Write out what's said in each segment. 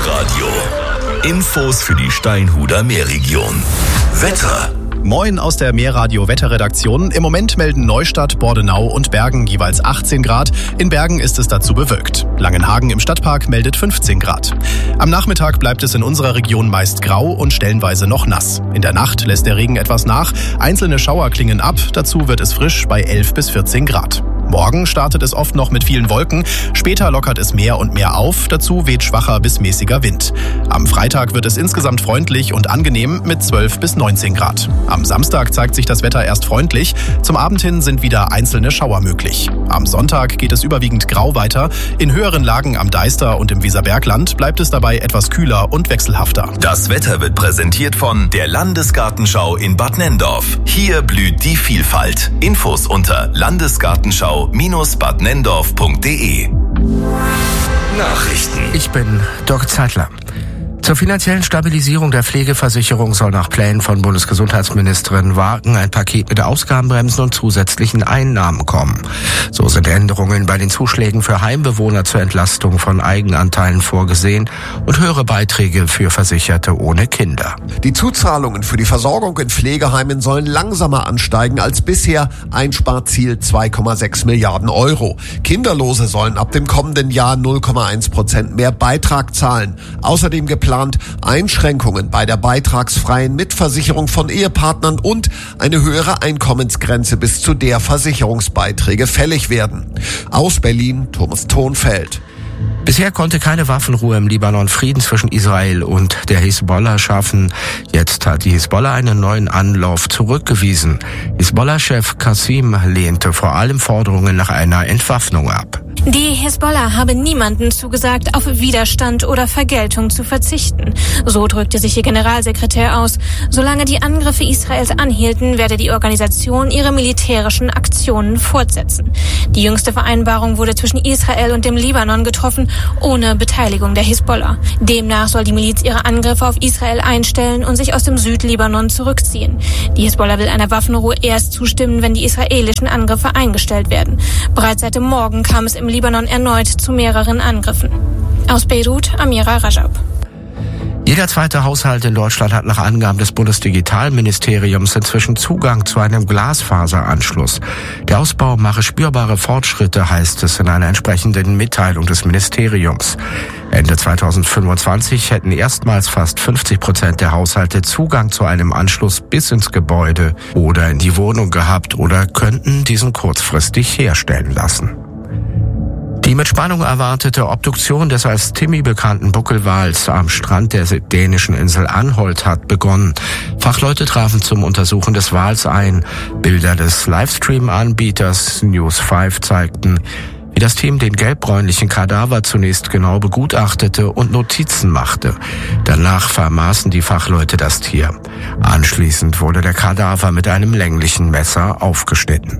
Meerradio. Infos für die Steinhuder Meerregion. Wetter. Moin aus der Meerradio Wetterredaktion. Im Moment melden Neustadt, Bordenau und Bergen jeweils 18 Grad. In Bergen ist es dazu bewölkt. Langenhagen im Stadtpark meldet 15 Grad. Am Nachmittag bleibt es in unserer Region meist grau und stellenweise noch nass. In der Nacht lässt der Regen etwas nach. Einzelne Schauer klingen ab. Dazu wird es frisch bei 11 bis 14 Grad. Morgen startet es oft noch mit vielen Wolken. Später lockert es mehr und mehr auf. Dazu weht schwacher bis mäßiger Wind. Am Freitag wird es insgesamt freundlich und angenehm mit 12 bis 19 Grad. Am Samstag zeigt sich das Wetter erst freundlich. Zum Abend hin sind wieder einzelne Schauer möglich. Am Sonntag geht es überwiegend grau weiter. In höheren Lagen am Deister und im Weserbergland bleibt es dabei etwas kühler und wechselhafter. Das Wetter wird präsentiert von der Landesgartenschau in Bad Nenndorf. Hier blüht die Vielfalt. Infos unter landesgartenschau-badnendorf.de. Nachrichten. Ich bin Dirk Zeitler. Zur finanziellen Stabilisierung der Pflegeversicherung soll nach Plänen von Bundesgesundheitsministerin Wagen ein Paket mit Ausgabenbremsen und zusätzlichen Einnahmen kommen. So sind Änderungen bei den Zuschlägen für Heimbewohner zur Entlastung von Eigenanteilen vorgesehen und höhere Beiträge für Versicherte ohne Kinder. Die Zuzahlungen für die Versorgung in Pflegeheimen sollen langsamer ansteigen als bisher. Einsparziel 2,6 Milliarden Euro. Kinderlose sollen ab dem kommenden Jahr 0,1% mehr Beitrag zahlen. Außerdem geplant Einschränkungen bei der beitragsfreien Mitversicherung von Ehepartnern und eine höhere Einkommensgrenze, bis zu der Versicherungsbeiträge fällig werden. Aus Berlin, Thomas Thonfeld. Bisher konnte keine Waffenruhe im Libanon Frieden zwischen Israel und der Hisbollah schaffen. Jetzt hat die Hisbollah einen neuen Anlauf zurückgewiesen. Hisbollah-Chef Qassim lehnte vor allem Forderungen nach einer Entwaffnung ab. Die Hisbollah habe niemanden zugesagt, auf Widerstand oder Vergeltung zu verzichten. So drückte sich ihr Generalsekretär aus. Solange die Angriffe Israels anhielten, werde die Organisation ihre militärischen Aktionen fortsetzen. Die jüngste Vereinbarung wurde zwischen Israel und dem Libanon getroffen, ohne Beteiligung der Hisbollah. Demnach soll die Miliz ihre Angriffe auf Israel einstellen und sich aus dem Südlibanon zurückziehen. Die Hisbollah will einer Waffenruhe erst zustimmen, wenn die israelischen Angriffe eingestellt werden. Bereits seit dem Morgen kam es im Libanon erneut zu mehreren Angriffen. Aus Beirut, Amira Rajab. Jeder zweite Haushalt in Deutschland hat nach Angaben des Bundesdigitalministeriums inzwischen Zugang zu einem Glasfaseranschluss. Der Ausbau mache spürbare Fortschritte, heißt es in einer entsprechenden Mitteilung des Ministeriums. Ende 2025 hätten erstmals fast 50% der Haushalte Zugang zu einem Anschluss bis ins Gebäude oder in die Wohnung gehabt oder könnten diesen kurzfristig herstellen lassen. Die mit Spannung erwartete Obduktion des als Timmy bekannten Buckelwals am Strand der dänischen Insel Anholt hat begonnen. Fachleute trafen zum Untersuchen des Wals ein. Bilder des Livestream-Anbieters News 5 zeigten, wie das Team den gelbbräunlichen Kadaver zunächst genau begutachtete und Notizen machte. Danach vermaßen die Fachleute das Tier. Anschließend wurde der Kadaver mit einem länglichen Messer aufgeschnitten.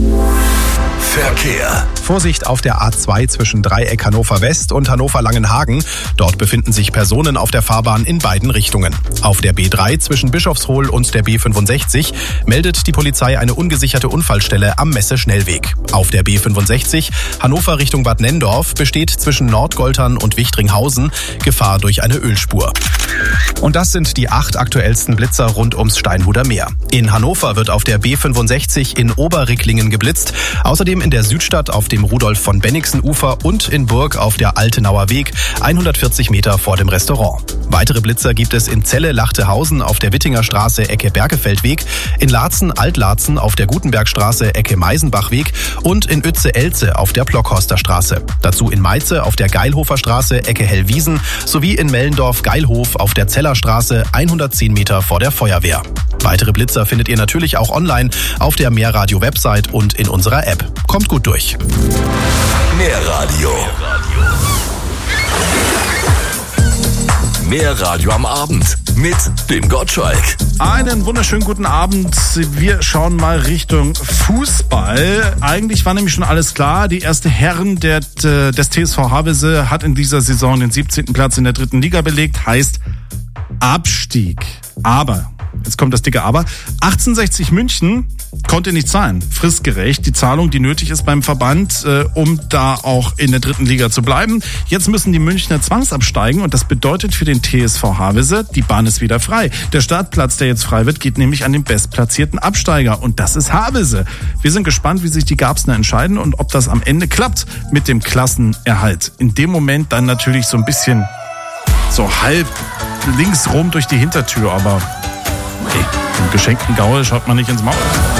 Verkehr. Vorsicht auf der A2 zwischen Dreieck Hannover West und Hannover Langenhagen. Dort befinden sich Personen auf der Fahrbahn in beiden Richtungen. Auf der B3 zwischen Bischofshohl und der B65 meldet die Polizei eine ungesicherte Unfallstelle am Messe-Schnellweg. Auf der B65 Hannover Richtung Bad Nenndorf besteht zwischen Nordgoltern und Wichtringhausen Gefahr durch eine Ölspur. Und das sind die 8 aktuellsten Blitzer rund ums Steinhuder Meer. In Hannover wird auf der B65 in Oberricklingen geblitzt. Außerdem in der Südstadt auf dem Rudolf-von-Bennigsen-Ufer und in Burg auf der Altenauer Weg, 140 Meter vor dem Restaurant. Weitere Blitzer gibt es in Celle-Lachtehausen auf der Wittinger Straße Ecke Berkefeldweg, in Laatzen-Altlaatzen auf der Gutenbergstraße Ecke Meisenbachweg und in Uetze-Elze auf der Blockhorster Straße. Dazu in Meize auf der Geilhofer Straße Ecke Hellwiesen sowie in Mellendorf-Geilhof auf der Zellerstraße 110 Meter vor der Feuerwehr. Weitere Blitzer findet ihr natürlich auch online auf der Meerradio-Website und in unserer App. Kommt gut durch. Meerradio. Meerradio am Abend mit dem Gottschalk. Einen wunderschönen guten Abend. Wir schauen mal Richtung Fußball. Eigentlich war nämlich schon alles klar. Die erste Herren des TSV Havelse hat in dieser Saison den 17. Platz in der 3. Liga belegt. Heißt Abstieg. Aber jetzt kommt das dicke Aber, 1860 München konnte nicht zahlen, fristgerecht. Die Zahlung, die nötig ist beim Verband, um da auch in der 3. Liga zu bleiben. Jetzt müssen die Münchner zwangsabsteigen und das bedeutet für den TSV Havelse, die Bahn ist wieder frei. Der Startplatz, der jetzt frei wird, geht nämlich an den bestplatzierten Absteiger und das ist Havelse. Wir sind gespannt, wie sich die Garbsner entscheiden und ob das am Ende klappt mit dem Klassenerhalt. In dem Moment dann natürlich so ein bisschen so halb links rum durch die Hintertür, aber hey, im geschenkten Gaul schaut man nicht ins Maul.